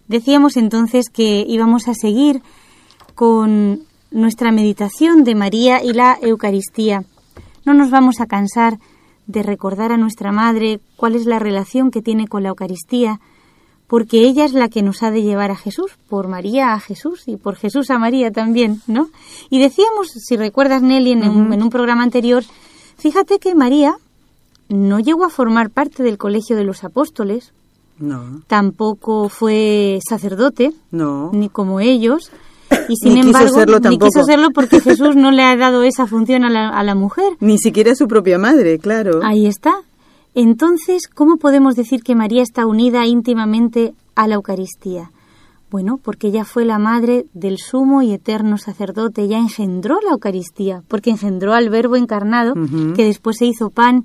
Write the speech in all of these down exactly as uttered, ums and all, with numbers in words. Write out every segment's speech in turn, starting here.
Decíamos entonces que íbamos a seguir con nuestra meditación de María y la Eucaristía. No nos vamos a cansar de recordar a nuestra Madre cuál es la relación que tiene con la Eucaristía, porque ella es la que nos ha de llevar a Jesús, por María a Jesús y por Jesús a María también, ¿no? Y decíamos, si recuerdas, Nelly, en, uh-huh. un, en un programa anterior, fíjate que María no llegó a formar parte del Colegio de los Apóstoles, no. Tampoco fue sacerdote, no. ni como ellos, y sin ni embargo, quiso serlo ni quiso serlo porque Jesús no le ha dado esa función a la, a la mujer. Ni siquiera a su propia madre, claro. Ahí está. Entonces, ¿cómo podemos decir que María está unida íntimamente a la Eucaristía? Bueno, porque ella fue la madre del sumo y eterno sacerdote, ella engendró la Eucaristía, porque engendró al Verbo encarnado, uh-huh. que después se hizo pan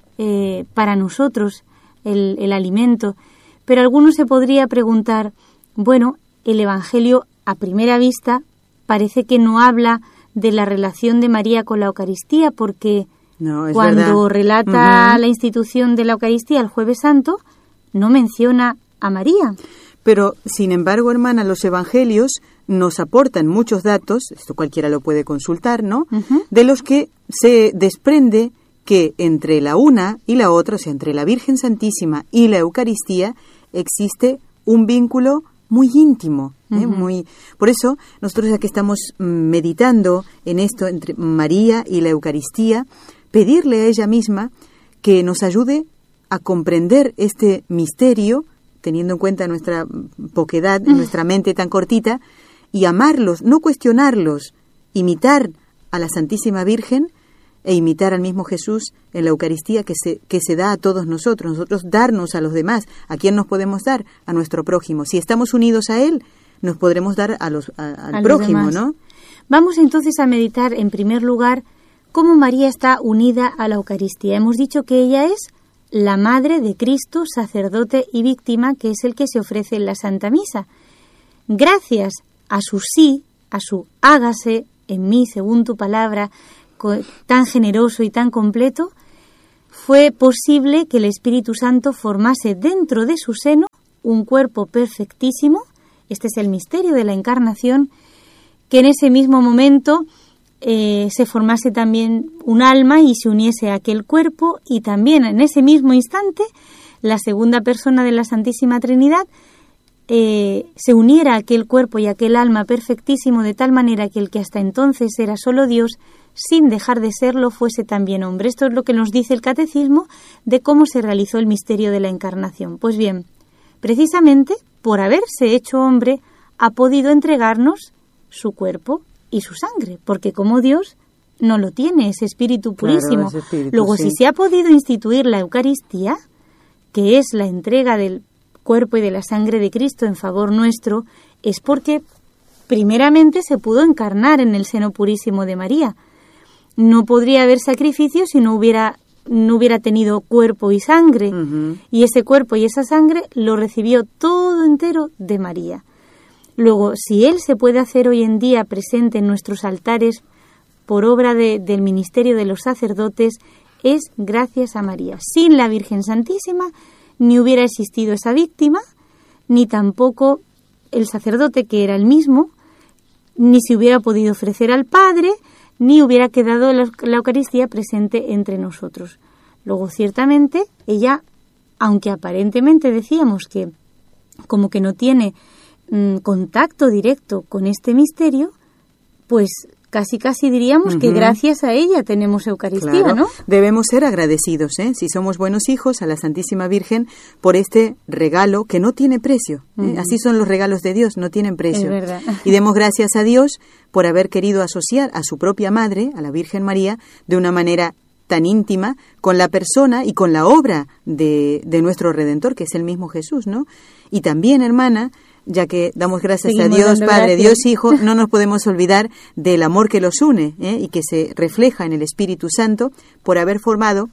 eh, para nosotros, el, el alimento. Pero alguno se podría preguntar, bueno, el Evangelio a primera vista parece que no habla de la relación de María con la Eucaristía, porque no, es cuando verdad. relata uh-huh. la institución de la Eucaristía el Jueves Santo, no menciona a María. Pero, sin embargo, hermana, los Evangelios nos aportan muchos datos, esto cualquiera lo puede consultar, ¿no? Uh-huh. De los que se desprende que entre la una y la otra, o sea, entre la Virgen Santísima y la Eucaristía, existe un vínculo muy íntimo, ¿eh? Uh-huh. Muy. Por eso, nosotros ya que estamos meditando en esto entre María y la Eucaristía, pedirle a ella misma que nos ayude a comprender este misterio, teniendo en cuenta nuestra poquedad, uh-huh. nuestra mente tan cortita, y amarlos, no cuestionarlos, imitar a la Santísima Virgen e imitar al mismo Jesús en la Eucaristía que se, que se da a todos nosotros, nosotros darnos a los demás. ¿A quién nos podemos dar? A nuestro prójimo. Si estamos unidos a Él, nos podremos dar a los, a, al a prójimo, los ¿no? Vamos entonces a meditar, en primer lugar, cómo María está unida a la Eucaristía. Hemos dicho que ella es la madre de Cristo, sacerdote y víctima, que es el que se ofrece en la Santa Misa. Gracias a su sí, a su hágase en mí según tu palabra, tan generoso y tan completo, fue posible que el Espíritu Santo formase dentro de su seno un cuerpo perfectísimo. Este es el misterio de la Encarnación, que en ese mismo momento eh, se formase también un alma y se uniese a aquel cuerpo, y también en ese mismo instante la segunda persona de la Santísima Trinidad eh, se uniera a aquel cuerpo y a aquel alma perfectísimo, de tal manera que el que hasta entonces era solo Dios, sin dejar de serlo, fuese también hombre. Esto es lo que nos dice el Catecismo de cómo se realizó el misterio de la Encarnación. Pues bien, precisamente por haberse hecho hombre, ha podido entregarnos su cuerpo y su sangre, porque como Dios no lo tiene, es espíritu purísimo. Claro, es espíritu, Luego, sí. si se ha podido instituir la Eucaristía, que es la entrega del cuerpo y de la sangre de Cristo en favor nuestro, es porque primeramente se pudo encarnar en el seno purísimo de María. No podría haber sacrificio si no hubiera, no hubiera tenido cuerpo y sangre. Uh-huh. Y ese cuerpo y esa sangre lo recibió todo entero de María. Luego, si Él se puede hacer hoy en día presente en nuestros altares por obra de, del ministerio de los sacerdotes, es gracias a María. Sin la Virgen Santísima ni hubiera existido esa víctima, ni tampoco el sacerdote, que era el mismo, ni se hubiera podido ofrecer al Padre, ni hubiera quedado la, la Eucaristía presente entre nosotros. Luego, ciertamente, ella, aunque aparentemente decíamos que como que no tiene mmm, contacto directo con este misterio, pues casi casi diríamos uh-huh. que gracias a ella tenemos Eucaristía, claro. ¿no? Debemos ser agradecidos, ¿eh? Si somos buenos hijos, a la Santísima Virgen por este regalo que no tiene precio. ¿eh? Uh-huh. Así son los regalos de Dios, no tienen precio. Es verdad. Y demos gracias a Dios por haber querido asociar a su propia madre, a la Virgen María, de una manera tan íntima con la persona y con la obra de, de nuestro Redentor, que es el mismo Jesús, ¿no? Y también, hermana, ya que damos gracias Seguimos a Dios, Padre, gracias. Dios Hijo, no nos podemos olvidar del amor que los une ¿eh? y que se refleja en el Espíritu Santo por haber formado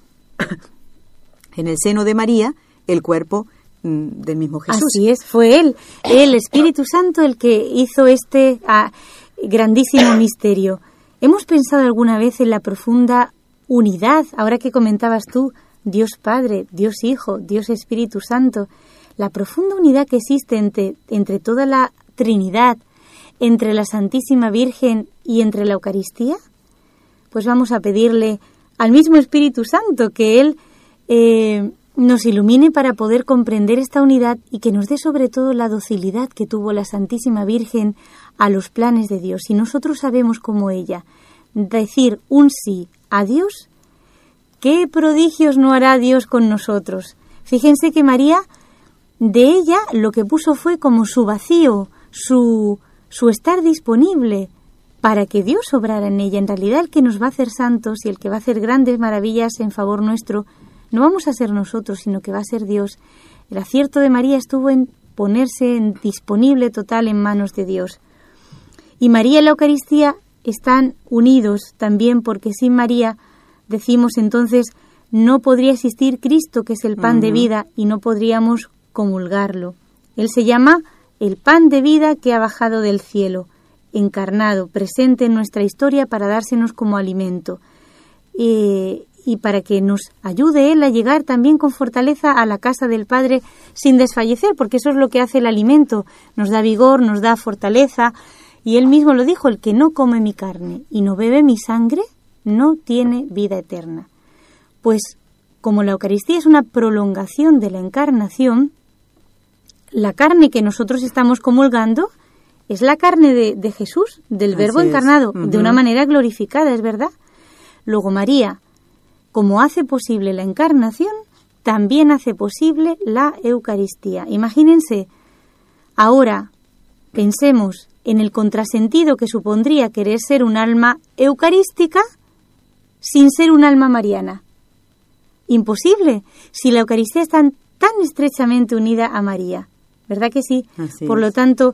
en el seno de María el cuerpo mm, del mismo Jesús. Así es, fue Él, el Espíritu Santo, el que hizo este ah, grandísimo misterio. ¿Hemos pensado alguna vez en la profunda unidad, ahora que comentabas tú, Dios Padre, Dios Hijo, Dios Espíritu Santo, la profunda unidad que existe entre, entre toda la Trinidad, entre la Santísima Virgen y entre la Eucaristía? Pues vamos a pedirle al mismo Espíritu Santo que Él eh, nos ilumine para poder comprender esta unidad y que nos dé sobre todo la docilidad que tuvo la Santísima Virgen a los planes de Dios. Si nosotros sabemos como ella decir un sí a Dios, ¿qué prodigios no hará Dios con nosotros? Fíjense que María, de ella lo que puso fue como su vacío, su, su estar disponible para que Dios obrara en ella. En realidad el que nos va a hacer santos y el que va a hacer grandes maravillas en favor nuestro, no vamos a ser nosotros, sino que va a ser Dios. El acierto de María estuvo en ponerse en disponible total en manos de Dios. Y María y la Eucaristía están unidos también, porque sin María, decimos entonces, no podría existir Cristo, que es el pan uh-huh. de vida, y no podríamos comulgarlo. Él se llama el pan de vida que ha bajado del cielo, encarnado, presente en nuestra historia para dársenos como alimento. Eh, y para que nos ayude Él a llegar también con fortaleza a la casa del Padre sin desfallecer, porque eso es lo que hace el alimento, nos da vigor, nos da fortaleza. Y Él mismo lo dijo, el que no come mi carne y no bebe mi sangre, no tiene vida eterna. Pues como la Eucaristía es una prolongación de la encarnación, la carne que nosotros estamos comulgando es la carne de, de Jesús, del Así Verbo es. encarnado, uh-huh. de una manera glorificada, es verdad. Luego María, como hace posible la encarnación, también hace posible la Eucaristía. Imagínense, ahora pensemos en el contrasentido que supondría querer ser un alma eucarística sin ser un alma mariana. Imposible, si la Eucaristía está tan estrechamente unida a María. ¿Verdad que sí? Así Por lo tanto,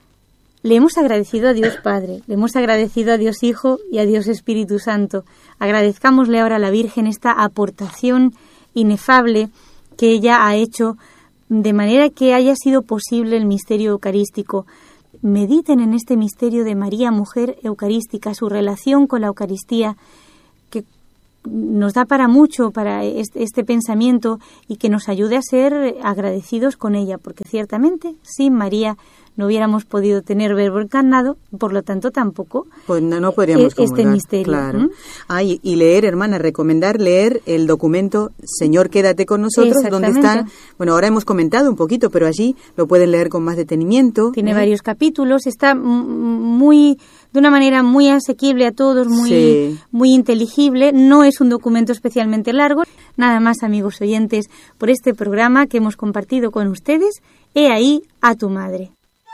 le hemos agradecido a Dios Padre, le hemos agradecido a Dios Hijo y a Dios Espíritu Santo. Agradezcámosle ahora a la Virgen esta aportación inefable que ella ha hecho, de manera que haya sido posible el misterio eucarístico. Mediten en este misterio de María, mujer eucarística, su relación con la Eucaristía, que nos da para mucho, para este, este pensamiento, y que nos ayude a ser agradecidos con ella, porque ciertamente sin María no hubiéramos podido tener Verbo encarnado, por lo tanto tampoco pues no, no podríamos este comulgar, misterio. Claro. ¿Mm? Ah, y, y leer, hermana, recomendar leer el documento Señor, quédate con nosotros, donde están, bueno, ahora hemos comentado un poquito, pero allí lo pueden leer con más detenimiento. Tiene ¿eh? varios capítulos, está muy, de una manera muy asequible a todos, muy, sí. muy inteligible, no es un documento especialmente largo. Nada más, amigos oyentes, por este programa que hemos compartido con ustedes. He ahí a tu madre.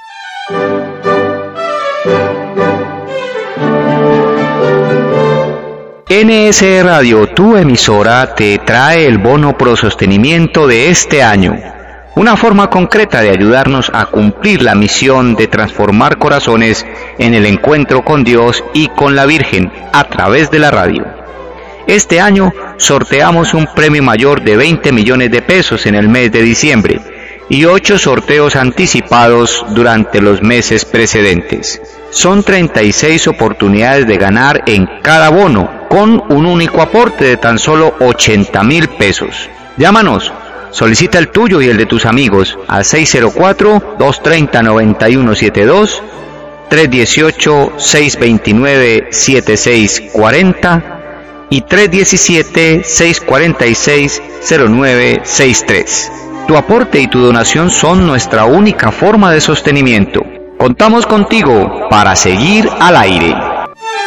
N S Radio, tu emisora, te trae el bono pro sostenimiento de este año, una forma concreta de ayudarnos a cumplir la misión de transformar corazones en el encuentro con Dios y con la Virgen a través de la radio. Este año sorteamos un premio mayor de veinte millones de pesos en el mes de diciembre y ocho sorteos anticipados durante los meses precedentes. Son treinta y seis oportunidades de ganar en cada bono, con un único aporte de tan solo ochenta mil pesos. Llámanos, solicita el tuyo y el de tus amigos al seis cero cuatro, dos tres cero, nueve uno siete dos, tres uno ocho, seis dos nueve, siete seis cuatro cero y tres uno siete, seis cuatro seis, cero nueve seis tres. Tu aporte y tu donación son nuestra única forma de sostenimiento. Contamos contigo para seguir al aire.